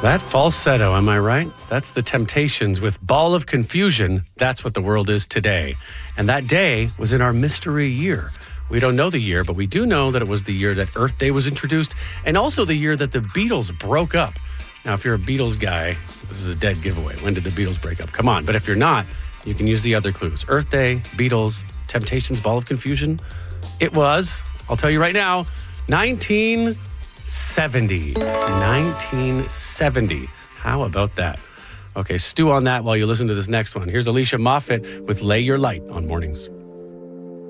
That falsetto, am I right? That's the Temptations with Ball of Confusion. That's what the world is today. And that day was in our mystery year. We don't know the year, but we do know that it was the year that Earth Day was introduced and also the year that the Beatles broke up. Now, if you're a Beatles guy, this is a dead giveaway. When did the Beatles break up? Come on. But if you're not, you can use the other clues. Earth Day, Beatles, Temptations, Ball of Confusion. It was, I'll tell you right now, 1970. 1970. How about that? Okay, stew on that while you listen to this next one. Here's Alicia Moffett with Lay Your Light on Mornings.